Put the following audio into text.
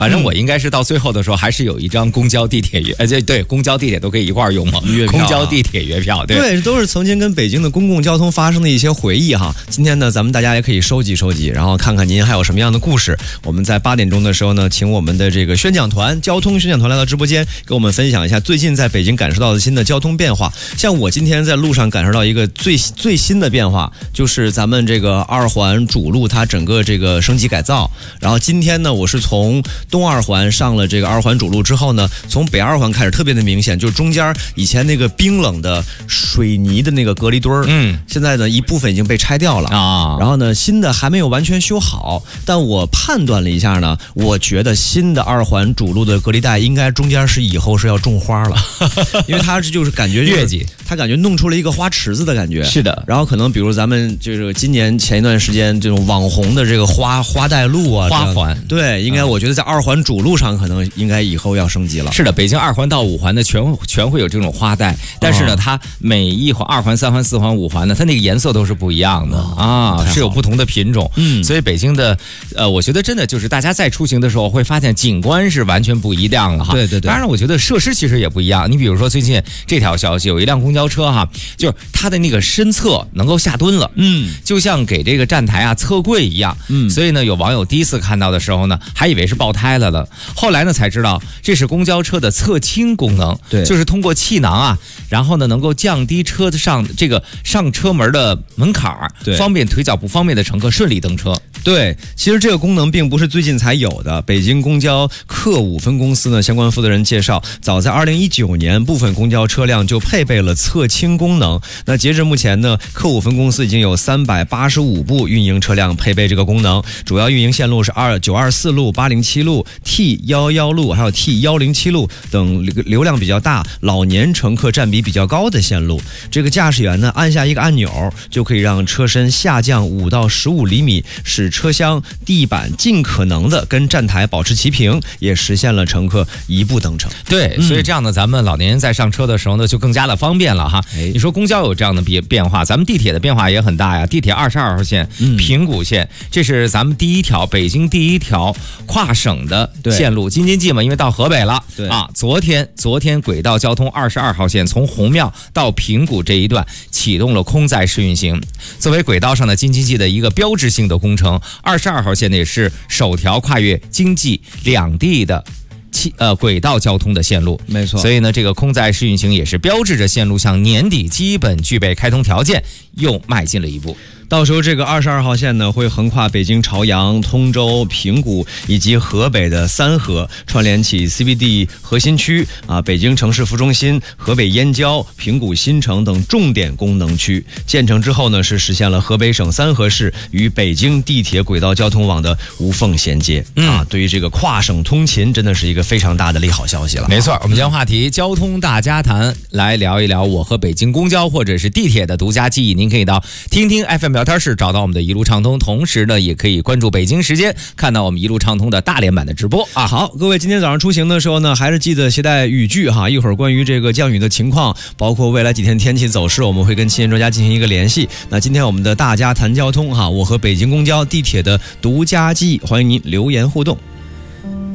反正我应该是到最后的时候，还是有一张公交、地铁对，公交、地铁都可以一块儿用嘛。公交、地铁月票， 对，都是曾经跟北京的公共交通发生的一些回忆哈。今天呢，咱们大家也可以收集收集，然后看看您还有什么样的故事。我们在8点钟的时候呢，请我们的这个宣讲团、交通宣讲团来到直播间，给我们分享一下最近在北京感受到的新的交通变化。像我今天在路上感受到一个最新的变化，就是咱们这个2环主路它整个这个升级改造。然后今天呢，我是从东2环上了这个2环主路之后呢，从北2环开始特别的明显，就是中间以前那个冰冷的水泥的那个隔离墩儿，现在呢一部分已经被拆掉了啊，然后呢新的还没有完全修好，但我判断了一下呢，我觉得新的2环主路的隔离带应该中间以后是要种花了，因为它就是感觉月季， 它感觉弄出了一个花池子的感觉。 是的， 然后可能比如咱们就是今年前一段时间这种网红的这个花带路啊， 花环， 对，应该我觉得在2环主路上可能应该以后要升级了。 是的，北京2环到5环的全会有这种花带，但是呢，它每一环2环、3环、4环、5环呢，它那个颜色都是不一样的啊，是有不同的品种。所以北京的我觉得真的就是大家在出行的时候会发现景观是完全不一样了哈。 对对对。 当然，我觉得设施其实也不一样。你比如说最近这条消息，有一辆公交车哈，就是它的那个身侧能够下蹲了，就像给这个站台啊侧柜一样，所以呢，有网友第一次看到的时候呢，还以为是爆胎了，后来呢才知道这是公交车的侧倾功能，对，就是通过气囊啊，然后呢能够降低车上这个上车门的门槛，对，方便腿脚不方便的乘客顺利登车。 对，其实这个功能并不是最近才有的。北京公交客5分公司呢，相关负责人介绍，早在2019年，部分公交车辆就配备了侧倾功能。那截至目前呢，客5分公司已经有385部运营车辆配备这个功能，主要运营线路是924路、807路、T11路，还有 T107路等流量比较大、老年乘客占比比较高的线路。这个驾驶员呢，按下一个按钮，就可以让车身下降5到15厘米，使车厢地板尽可能的跟站台保持齐平，也实现了乘客一步登车。 对，所以这样呢，咱们老年人在上车的时候呢，就更加的方便了哈。你说公交有这样的变化，咱们地铁的变化也很大呀。地铁22号线、平谷线，这是咱们北京第一条跨省的线路，京津冀嘛，因为到河北了。对啊，昨天轨道交通22号线从红庙到平谷这一段启动了空载试运行，作为轨道上的京津冀的一个标志性的工程。22号线呢也是首条跨越京冀两地的轨道交通的线路， 没错。 所以呢，这个空载试运行也是标志着线路向年底基本具备开通条件，又迈进了一步。 到时候这个22号线呢，会横跨北京朝阳、通州、平谷以及河北的3河，串联起 CBD 核心区啊、北京城市副中心、河北燕郊、平谷新城等重点功能区。建成之后呢，是实现了河北省3河市与北京地铁轨道交通网的无缝衔接啊。对于这个跨省通勤，真的是一个非常大的利好消息了。 没错，我们将话题交通大家谈来聊一聊我和北京公交或者是地铁的独家记忆。您可以到听听 FM聊天室找到我们的一路畅通，同时呢也可以关注北京时间看到我们一路畅通的大连版的直播啊。 好，各位今天早上出行的时候呢，还是记得携带雨具哈。一会儿关于这个降雨的情况，包括未来几天天气走势，我们会跟气象专家进行一个联系。那今天我们的大家谈交通哈，我和北京公交、地铁的独家记忆，欢迎您留言互动。